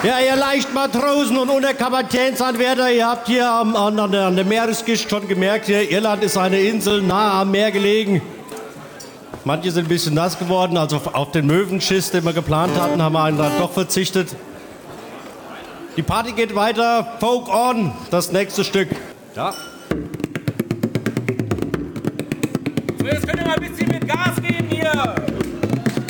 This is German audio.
Ja, ihr Leichtmatrosen und Unterkapitänsanwärter, ihr habt hier an der Meeresküste schon gemerkt, hier, Irland ist eine Insel nah am Meer gelegen. Manche sind ein bisschen nass geworden, also auf den Möwenschiss, den wir geplant hatten, haben wir dann doch verzichtet. Die Party geht weiter, Folk on, das nächste Stück. Ja. So, jetzt könnt ihr mal ein bisschen mit Gas geben hier.